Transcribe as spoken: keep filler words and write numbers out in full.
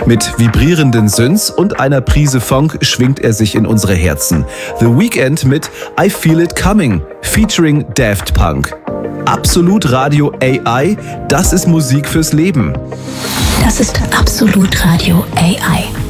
Mit vibrierenden Synths und einer Prise Funk schwingt er sich in unsere Herzen. The Weeknd mit I Feel It Coming, featuring Daft Punk. Absolut Radio A I, das ist Musik fürs Leben. Das ist Absolut Radio A I.